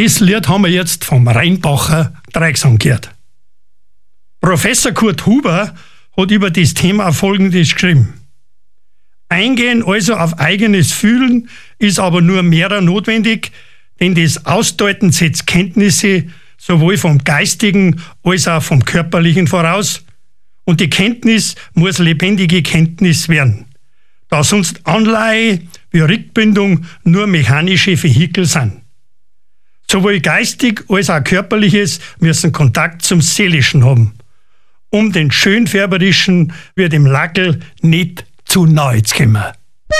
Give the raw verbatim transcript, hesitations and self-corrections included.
Das Lied haben wir jetzt vom Rheinbacher Dreigesang gehört. Professor Kurt Huber hat über das Thema Folgendes geschrieben. Eingehen also auf eigenes Fühlen ist aber nur mehrer notwendig, denn das Ausdeuten setzt Kenntnisse sowohl vom Geistigen als auch vom Körperlichen voraus. Und die Kenntnis muss lebendige Kenntnis werden, da sonst Anleihe wie Rückbindung nur mechanische Vehikel sind. Sowohl geistig als auch körperliches müssen Kontakt zum Seelischen haben, um den Schönfärberischen wie dem Lackel nicht zu nahe zu kommen.